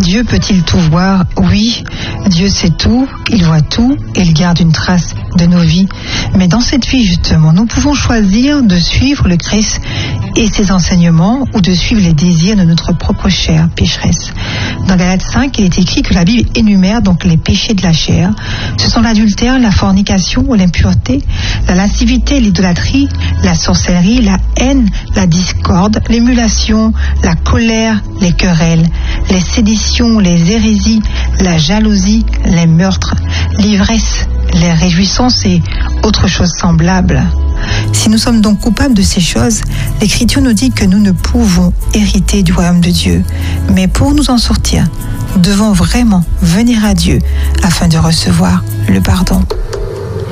Dieu peut-il tout voir? Oui, Dieu sait tout, il voit tout et il garde une trace de nos vies. Mais dans cette vie, justement, nous pouvons choisir de suivre le Christ et ses enseignements ou de suivre les désirs de notre propre chair pécheresse. Dans Galates 5, il est écrit que la Bible énumère donc les péchés de la chair. Ce sont l'adultère, la fornication ou l'impureté, la lascivité, l'idolâtrie, la sorcellerie, la haine, la discorde, l'émulation, la colère, les querelles, les séditions, les hérésies, la jalousie, les meurtres, l'ivresse, les réjouissances et autres choses semblables. Si nous sommes donc coupables de ces choses, l'Écriture nous dit que nous ne pouvons hériter du royaume de Dieu. Mais pour nous en sortir, nous devons vraiment venir à Dieu afin de recevoir le pardon.